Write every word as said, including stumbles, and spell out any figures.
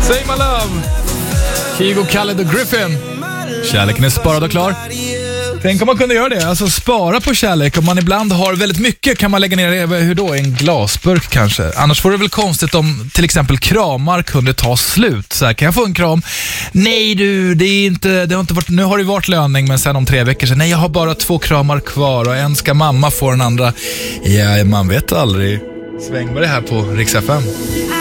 Say my love. Kygo, Khaled och Griffin. Kärleken är sparad och klar. Tänk om man kunde göra det, alltså spara på kärlek. Om man ibland har väldigt mycket kan man lägga ner det, hur då? En glasburk kanske. Annars vore det väl konstigt om till exempel kramar kunde ta slut. Så här, kan jag få en kram? Nej du, det är inte, det har inte varit, nu har det varit löning, men sen om tre veckor så nej, jag har bara två kramar kvar och en ska mamma få, den andra. Ja, man vet aldrig. Svängberg här på Rix F M.